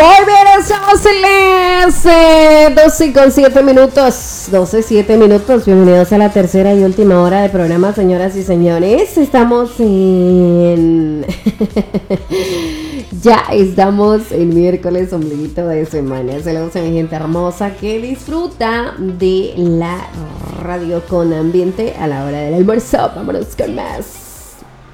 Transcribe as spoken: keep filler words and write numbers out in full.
Muy bien, estamos en las eh, doce con siete minutos, doce siete minutos. Bienvenidos a la tercera y última hora de programa, señoras y señores. Estamos en... ya estamos en miércoles, ombliguito de semana. Saludos a mi gente hermosa que disfruta de la radio con ambiente a la hora del almuerzo. Vámonos con más.